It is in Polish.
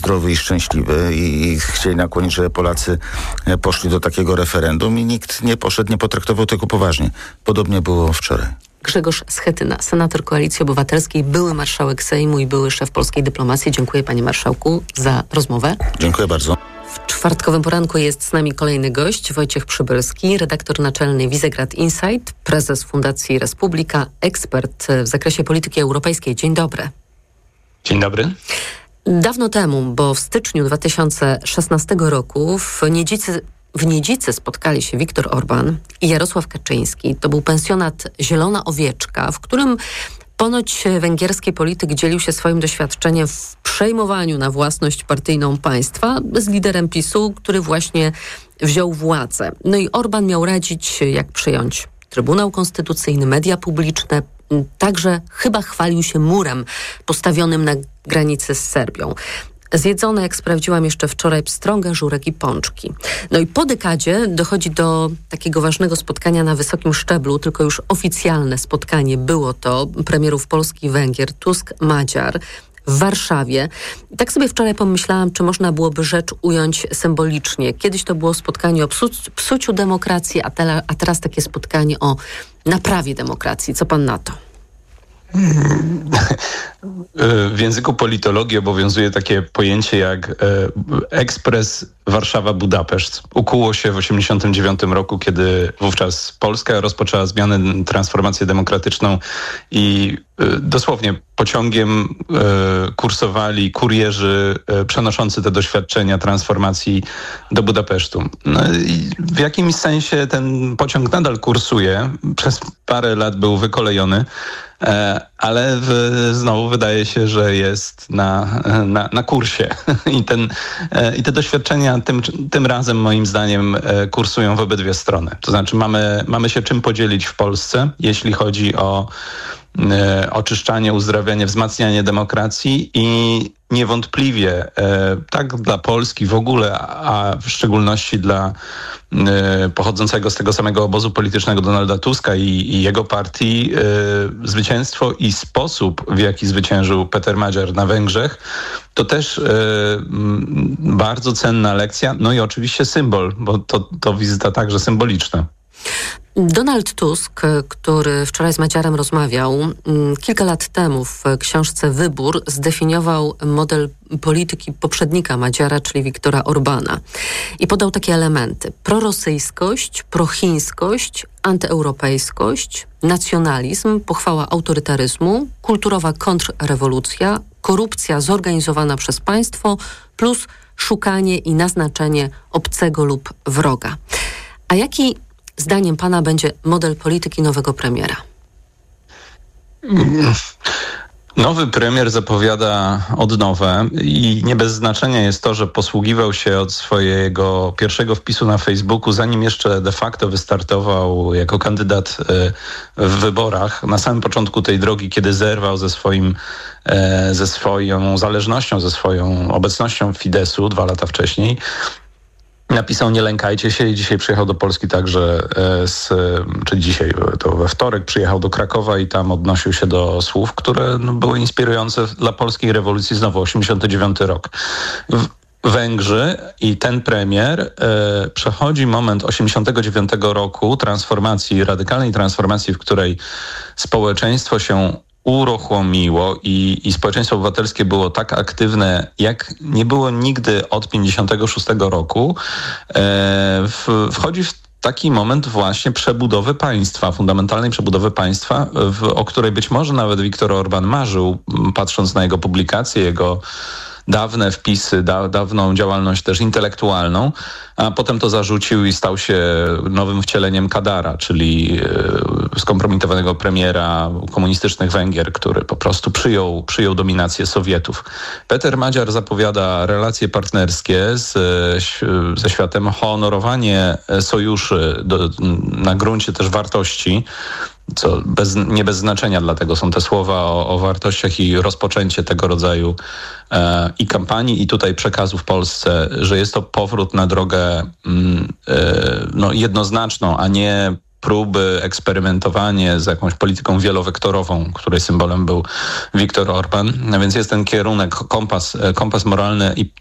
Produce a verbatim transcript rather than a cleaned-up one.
zdrowy i szczęśliwy i, i chcieli nakłonić, żeby Polacy poszli do takiego referendum i nikt nie poszedł, nie potraktował tego poważnie. Podobnie było wczoraj. Grzegorz Schetyna, senator Koalicji Obywatelskiej, były marszałek Sejmu i były szef polskiej dyplomacji. Dziękuję, panie marszałku, za rozmowę. Dziękuję bardzo. W czwartkowym poranku jest z nami kolejny gość, Wojciech Przybylski, redaktor naczelny Visegrad Insight, prezes Fundacji Republika, ekspert w zakresie polityki europejskiej. Dzień dobry. Dzień dobry. Dawno temu, bo w styczniu dwa tysiące szesnastego roku w Niedzicy, w Niedzicy spotkali się Viktor Orban i Jarosław Kaczyński. To był pensjonat Zielona Owieczka, w którym ponoć węgierski polityk dzielił się swoim doświadczeniem w przejmowaniu na własność partyjną państwa z liderem PiSu, który właśnie wziął władzę. No i Orban miał radzić, jak przyjąć Trybunał Konstytucyjny, media publiczne. Także chyba chwalił się murem postawionym na granicy z Serbią. Zjedzone, jak sprawdziłam jeszcze wczoraj, pstrąga, żurek i pączki. No i po dekadzie dochodzi do takiego ważnego spotkania na wysokim szczeblu, tylko już oficjalne spotkanie było to premierów Polski i Węgier, Tusk, Magyar w Warszawie. I tak sobie wczoraj pomyślałam, czy można byłoby rzecz ująć symbolicznie. Kiedyś to było spotkanie o psu, psuciu demokracji, a, te, a teraz takie spotkanie o naprawie demokracji. Co pan na to? W języku politologii obowiązuje takie pojęcie jak ekspres Warszawa-Budapeszt. Ukuło się w tysiąc dziewięćset osiemdziesiątym dziewiątym roku, kiedy wówczas Polska rozpoczęła zmianę, transformację demokratyczną i dosłownie pociągiem kursowali kurierzy przenoszący te doświadczenia transformacji do Budapesztu. No i w jakimś sensie ten pociąg nadal kursuje. Przez parę lat był wykolejony, ale w, znowu wydaje się, że jest na, na, na kursie. I, ten, I te doświadczenia tym, tym razem moim zdaniem kursują w obydwie strony. To znaczy mamy, mamy się czym podzielić w Polsce, jeśli chodzi o oczyszczanie, uzdrawianie, wzmacnianie demokracji i niewątpliwie tak dla Polski w ogóle, a w szczególności dla pochodzącego z tego samego obozu politycznego Donalda Tuska i, i jego partii zwycięstwo i sposób, w jaki zwyciężył Peter Magyar na Węgrzech, to też bardzo cenna lekcja, no i oczywiście symbol, bo to, to wizyta także symboliczna. Donald Tusk, który wczoraj z Magyarem rozmawiał, kilka lat temu w książce Wybór zdefiniował model polityki poprzednika Magyara, czyli Viktora Orbana. I podał takie elementy: prorosyjskość, prochińskość, antyeuropejskość, nacjonalizm, pochwała autorytaryzmu, kulturowa kontrrewolucja, korupcja zorganizowana przez państwo, plus szukanie i naznaczenie obcego lub wroga. A jaki zdaniem pana będzie model polityki nowego premiera? Nowy premier zapowiada odnowę i nie bez znaczenia jest to, że posługiwał się od swojego pierwszego wpisu na Facebooku, zanim jeszcze de facto wystartował jako kandydat w wyborach. Na samym początku tej drogi, kiedy zerwał ze swoim, ze swoją zależnością, ze swoją obecnością w Fideszu dwa lata wcześniej, napisał: nie lękajcie się, i dzisiaj przyjechał do Polski także, z, czyli dzisiaj, to we wtorek przyjechał do Krakowa i tam odnosił się do słów, które no, były inspirujące dla polskiej rewolucji, znowu osiemdziesiąty dziewiąty rok. W, Węgrzy i ten premier e, przechodzi moment osiemdziesiątego dziewiątego roku transformacji, radykalnej transformacji, w której społeczeństwo się uruchomiło i, i społeczeństwo obywatelskie było tak aktywne, jak nie było nigdy od pięćdziesiątego szóstego roku, e, w, wchodzi w taki moment właśnie przebudowy państwa, fundamentalnej przebudowy państwa, w, o której być może nawet Viktor Orban marzył, patrząc na jego publikacje, jego dawne wpisy, da, dawną działalność też intelektualną, a potem to zarzucił i stał się nowym wcieleniem Kadara, czyli e, skompromitowanego premiera komunistycznych Węgier, który po prostu przyjął, przyjął dominację Sowietów. Peter Magyar zapowiada relacje partnerskie z, ze światem, honorowanie sojuszy do, na gruncie też wartości, co bez, nie bez znaczenia, dlatego są te słowa o, o wartościach i rozpoczęcie tego rodzaju e, i kampanii, i tutaj przekazu w Polsce, że jest to powrót na drogę mm, e, no, jednoznaczną, a nie próby, eksperymentowanie z jakąś polityką wielowektorową, której symbolem był Viktor Orban. No więc jest ten kierunek, kompas, kompas moralny i